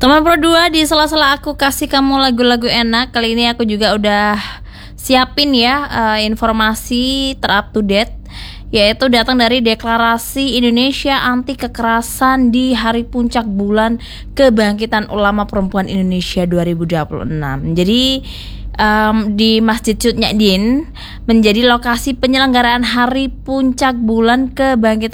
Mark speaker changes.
Speaker 1: Teman Pro 2, di sela-sela aku kasih kamu lagu-lagu enak, kali ini aku juga udah siapin ya informasi terup to date, yaitu datang dari Deklarasi Indonesia Anti Kekerasan di Hari Puncak Bulan Kebangkitan Ulama Perempuan Indonesia 2026. Jadi di Masjid Cut Nyak Dien menjadi lokasi penyelenggaraan Hari Puncak Bulan Kebangkitan